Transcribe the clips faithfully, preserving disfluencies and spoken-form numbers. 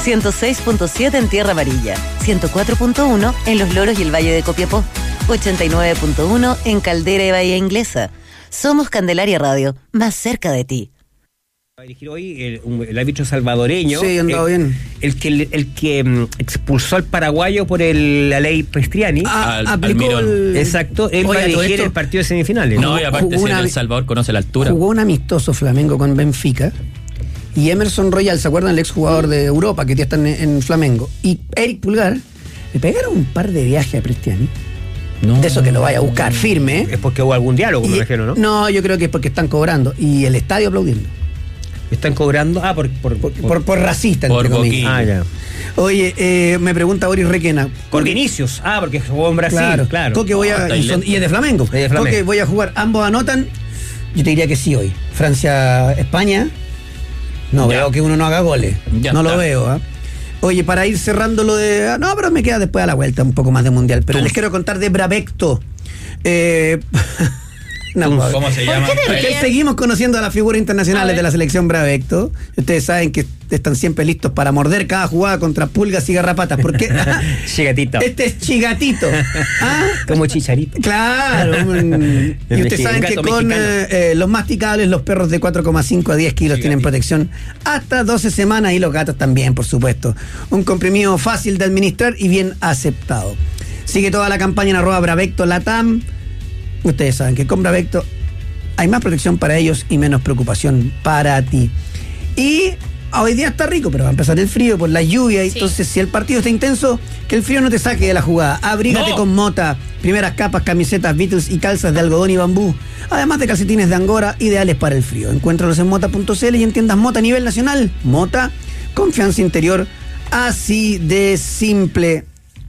ciento seis punto siete en Tierra Amarilla, ciento cuatro punto uno en Los Loros y el Valle de Copiapó, ochenta y nueve punto uno en Caldera y Bahía Inglesa. Somos Candelaria Radio, más cerca de ti. Va a dirigir hoy el, un, el árbitro salvadoreño. Sí, andado el, bien. El que, el, el que um, expulsó al paraguayo por el, la ley Pestriani. Ah, Al- aplicó Almirón. el... Exacto, él Oye, va a todo dirigir esto- el partido de semifinales. No, y aparte, Jugó si una- El Salvador conoce la altura. Jugó un amistoso Flamengo con Benfica y Emerson Royal, ¿se acuerdan? El exjugador de Europa que ya está en, en Flamengo, y Eric Pulgar le pegaron un par de viajes a Prestiani. No. De eso que lo vaya a buscar firme, ¿eh? Es porque hubo algún diálogo, me Y- imagino, ¿no? No, yo creo que es porque están cobrando y el estadio aplaudiendo. Están cobrando. Ah, por. por, Por, por, por, por racista, por entre comillas. boquilla. ah, ya. Oye, eh, me pregunta Boris Requena. Por Vinicius. Ah, porque jugó en Brasil. Claro, Claro. Coque voy Ah, a, está y, son- lento. y es de Flamengo. Es de Flamengo. Coque voy a jugar. Ambos anotan. Yo te diría que sí hoy. Francia, España. No Ya. veo que uno no haga goles. Ya no lo está. veo. ¿ah? Oye, para ir cerrando lo de. ah, No, pero me queda después a la vuelta un poco más de mundial. Pero Tú. les quiero contar de Bravecto. Eh, no, Tú, pues, ¿Cómo se llama? porque seguimos conociendo a las figuras internacionales de la selección Bravecto. Ustedes saben que están siempre listos para morder cada jugada contra pulgas y garrapatas. Porque Chigatito. este es Chigatito. ¿Ah? Como Chicharito. Claro. un- y ustedes Un saben que gato con mexicano. eh, eh, los masticables, los perros de cuatro coma cinco a diez kilos tienen protección hasta doce semanas y los gatos también, por supuesto. Un comprimido fácil de administrar y bien aceptado. Sigue toda la campaña en arroba Bravecto Latam. Ustedes saben que con Bravecto hay más protección para ellos y menos preocupación para ti. Y hoy día está rico, pero va a empezar el frío por la lluvia. Y Sí. entonces, si el partido está intenso, que el frío no te saque de la jugada. Abrígate No. con Mota. Primeras capas, camisetas, Beatles y calzas de algodón y bambú. Además de calcetines de Angora, ideales para el frío. Encuéntralos en mota punto c l y en tiendas Mota a nivel nacional. Mota, confianza interior, así de simple.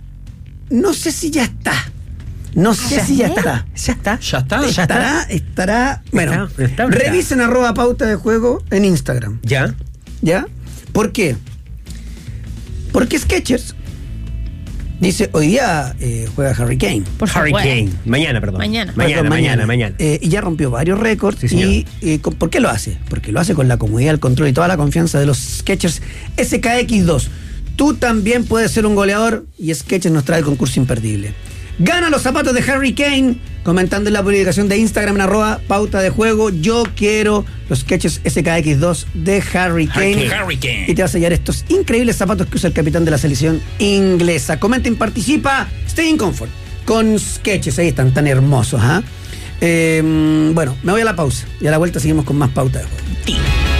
No sé si ya está. No sé si ya está. Ya está. Ya está. Ya Estará, estará. Bueno, Está, está, está. revisen arroba pauta de juego en Instagram. Ya. ¿Ya? ¿Por qué? Porque Skechers dice, hoy día eh, juega Harry Kane. Por Harry supuesto. Kane. Mañana, perdón. Mañana. Mañana, Perdón, mañana, mañana. Eh, y ya rompió varios récords. Sí, señor. y eh, con- ¿por qué lo hace? Porque lo hace con la comodidad, el control y toda la confianza de los Skechers S K X dos. Tú también puedes ser un goleador y Skechers nos trae el concurso imperdible. Gana los zapatos de Harry Kane comentando en la publicación de Instagram en arroba pauta de juego. Yo quiero los Skechers S K X dos de Harry Kane. Harry Kane. Y te vas a hallar estos increíbles zapatos que usa el capitán de la selección inglesa. Comenten, participa. Stay in comfort con Skechers. Ahí están tan hermosos. ¿ah? Eh, bueno, me voy a la pausa y a la vuelta seguimos con más pauta de juego.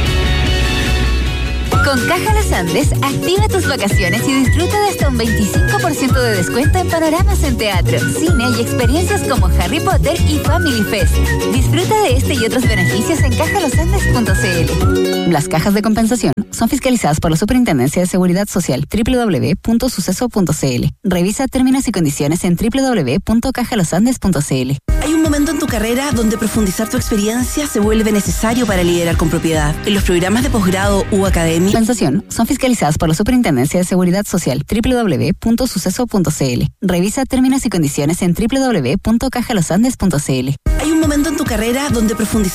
Con Caja Los Andes, activa tus vacaciones y disfruta de hasta un veinticinco por ciento de descuento en panoramas en teatro, cine y experiencias como Harry Potter y Family Fest. Disfruta de este y otros beneficios en caja los andes punto c l. Las cajas de compensación son fiscalizadas por la Superintendencia de Seguridad Social, doble u doble u doble u punto suceso punto c l. Revisa términos y condiciones en doble u doble u doble u punto caja los andes punto c l. Hay un momento en tu carrera donde profundizar tu experiencia se vuelve necesario para liderar con propiedad. En los programas de posgrado u academia. Compensación son fiscalizadas por la Superintendencia de Seguridad Social, doble u doble u doble u punto suceso punto c l. Revisa términos y condiciones en doble u doble u doble u punto caja los andes punto c l. Hay un momento en tu carrera donde profundizar